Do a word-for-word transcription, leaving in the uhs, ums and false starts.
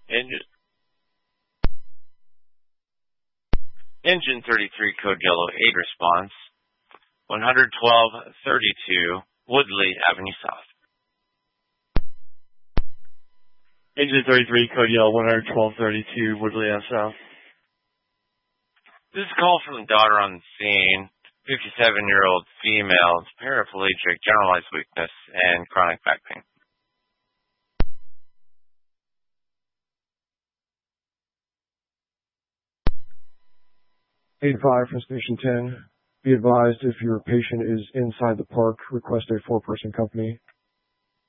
Engine, engine thirty-three, code yellow, aid response, one twelve thirty-two, Woodley Avenue South. Engine thirty-three, code yellow, one twelve thirty-two, Woodley Avenue South. This is a call from the daughter on the scene, fifty-seven-year-old female, paraplegic, generalized weakness, and chronic back pain. eight five from Station ten. Be advised if your patient is inside the park, request a four-person company.